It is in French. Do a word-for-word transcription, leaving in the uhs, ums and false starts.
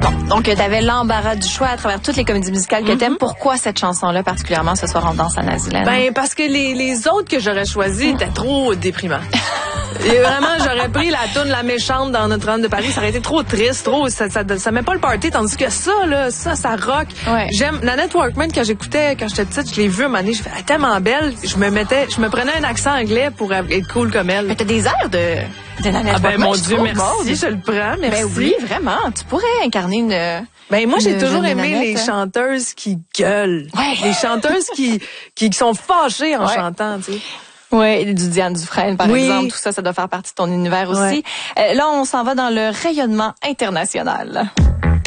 Bon, donc tu avais l'embarras du choix à travers toutes les comédies musicales que mm-hmm. t'aimes. Pourquoi cette chanson-là particulièrement ce soir on danse à Naziland? Ben parce que les, les autres que j'aurais choisies étaient trop déprimants. Et vraiment, j'aurais pris la toune La Méchante dans Notre-Dame de Paris, ça aurait été trop triste, trop ça, ça, ça met pas le party, tandis que ça, là, ça, ça rock. Ouais. J'aime Nanette Workman, quand j'écoutais, quand j'étais petite, je l'ai vue un moment donné, je fais, elle est tellement belle, je me mettais, je me prenais un accent anglais pour être cool comme elle. Mais t'as des airs de, de Nanette ah ben Workman, mon Dieu, merci, mode. je le prends, merci. Ben oui, vraiment, tu pourrais incarner une... Ben moi j'ai toujours aimé Nanette, les chanteuses qui gueulent, ouais. les chanteuses qui, qui qui sont fâchées en ouais. chantant, tu sais. Oui, du Diane Dufresne, par oui. exemple. Tout ça, ça doit faire partie de ton univers aussi. Ouais. Euh, là, on s'en va dans le rayonnement international.